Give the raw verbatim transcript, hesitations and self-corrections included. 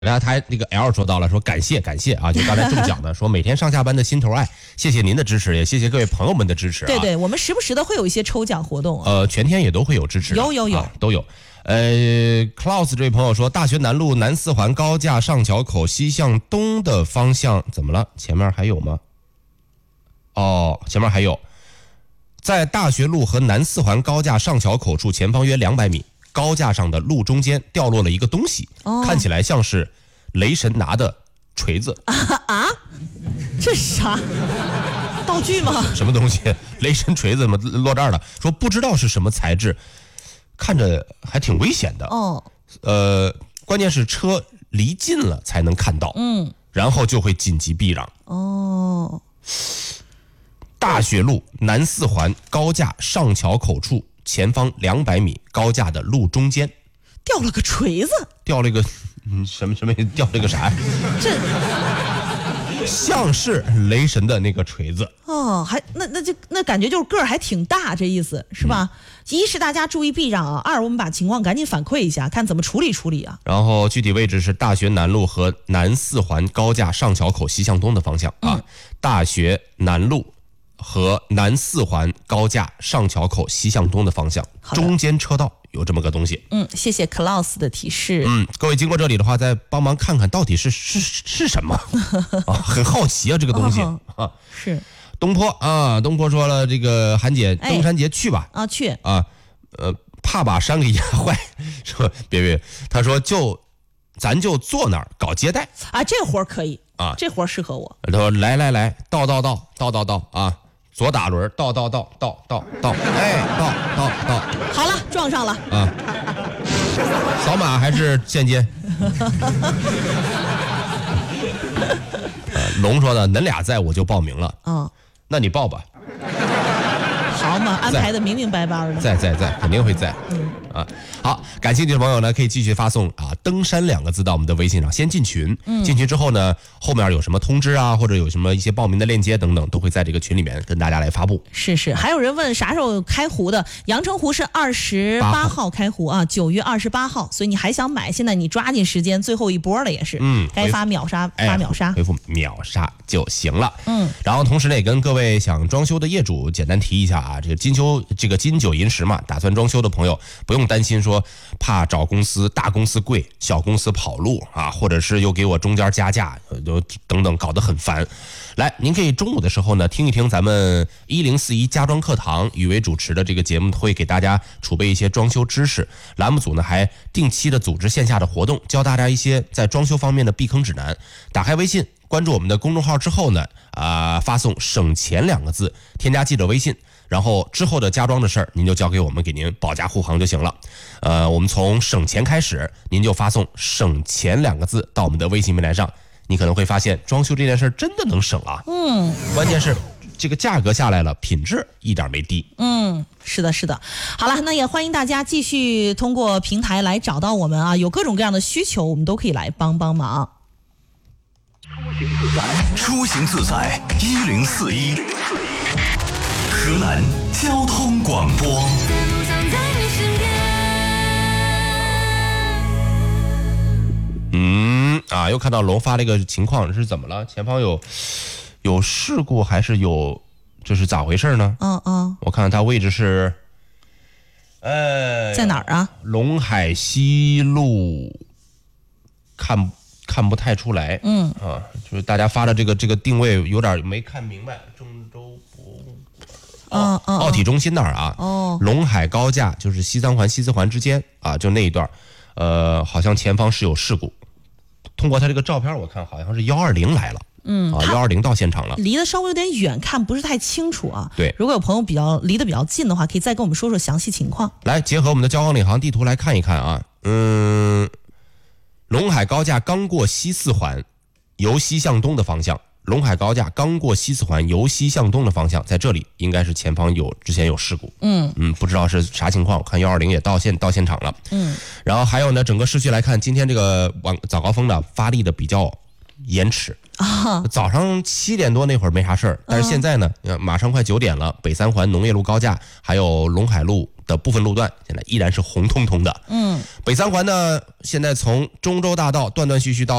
然后他那个 L 说到了，说感谢感谢啊，就刚才中奖的，说每天上下班的心头爱，谢谢您的支持，也谢谢各位朋友们的支持、啊。 对对，我们时不时的会有一些抽奖活动、啊， 呃，全天也都会有支持、啊， 有有有、 啊、都有。呃 ，Klaus 这位朋友说，大学南路南四环高架上桥口西向东的方向怎么了？前面还有吗？哦，前面还有，在大学路和南四环高架上桥口处前方约两百米。高架上的路中间掉落了一个东西，哦、看起来像是雷神拿的锤子啊啊！这是啥道具吗？ 什么东西？雷神锤子怎么落这儿了？说不知道是什么材质，看着还挺危险的。哦，呃，关键是车离近了才能看到，嗯，然后就会紧急避让。哦，大学路南四环高架上桥口处。前方两百米高架的路中间， 掉了个锤子， 掉了一个嗯什么什么掉了个啥？这像是雷神的那个锤子哦，还那那就那感觉就是个儿还挺大，这意思是吧？嗯、一是大家注意避让啊，二我们把情况赶紧反馈一下，看怎么处理处理啊。 然后具体位置是大学南路和南四环高架上桥口西向东的方向啊，嗯、大学南路。和南四环高架上桥口西向东的方向，中间车道有这么个东西。 嗯，谢谢 Klaus 的提示。 嗯，各位经过这里的话，再帮忙看看到底是是是什么啊？很好奇啊，这个东西、哦、啊。 是东坡啊，东坡说了，这个韩姐登山节去吧。 啊，去啊，呃，怕把山给压坏。说别别，他说就咱就坐那儿搞接待啊，这活可以啊， 这活适合我。 他说来来来，到到到到到到啊。左打轮，倒倒倒倒倒倒，哎，倒倒倒， 好了，撞上了啊！扫码还是现金？呃、龙说的，恁俩在我就报名了。嗯、哦，那你报吧。 好嘛，安排的明明白白的。 在在在，肯定会在。嗯啊，好，感兴趣的朋友呢，可以继续发送啊“登山”两个字到我们的微信上，先进群。嗯，进群之后呢，后面有什么通知啊，或者有什么一些报名的链接等等，都会在这个群里面跟大家来发布。 是是，还有人问啥时候开湖的？阳澄湖是二十八号开湖啊，九月二十八号，所以你还想买，现在你抓紧时间，最后一波了也是。嗯，该发秒杀发秒杀， 回复秒杀就行了。嗯，然后同时呢，也跟各位想装修的业主简单提一下啊，这个金修这个金九银十嘛，打算装修的朋友不用担心说怕找公司大公司贵，小公司跑路啊，或者是又给我中间加价，都等等搞得很烦。来，您可以中午的时候呢听一听咱们一零四一家装课堂宇为主持的这个节目，会给大家储备一些装修知识。栏目组呢还定期的组织线下的活动，教大家一些在装修方面的避坑指南。打开微信，关注我们的公众号之后呢，啊、呃，发送省钱两个字，添加记者微信。然后之后的家装的事儿，您就交给我们，给您保驾护航就行了。呃，我们从省钱开始，您就发送“省钱”两个字到我们的微信平台上，你可能会发现装修这件事真的能省啊。嗯，关键是这个价格下来了，品质一点没低。 嗯，是的，是的。好了，那也欢迎大家继续通过平台来找到我们啊，有各种各样的需求，我们都可以来帮帮忙。 出行自在一零四一。河南交通广播。 嗯啊，又看到龙发了一个情况，是怎么了？前方有有事故还是有？这是咋回事呢？ 嗯嗯， 我看看它位置是，呃， 在哪儿啊？ 陇海西路，看看不太出来。嗯啊，就是大家发的这个这个定位有点没看明白。中州博。哦，奥体中心那儿啊，哦，陇海高架就是西三环、西四环之间啊，就那一段，呃，好像前方是有事故。通过他这个照片，我看好像是幺二零来了，嗯，啊，幺二零到现场了， 离得稍微有点远，看不是太清楚啊。 对， 如果有朋友比较离得比较近的话，可以再跟我们说说详细情况。 来，结合我们的交广领航地图来看一看啊，嗯，陇海高架刚过西四环，由西向东的方向。陇海高架刚过西四环，由西向东的方向，在这里应该是前方有之前有事故，嗯嗯，不知道是啥情况。我看幺二零也到现到现场了，嗯，然后还有呢，整个市区来看，今天这个晚早高峰的发力的比较延迟。 啊， 早上七点多那会儿没啥事儿，但是现在呢，马上快九点了，北三环农业路高架还有陇海路的部分路段现在依然是红彤彤的。 嗯， 北三环呢，现在从中州大道断断续续到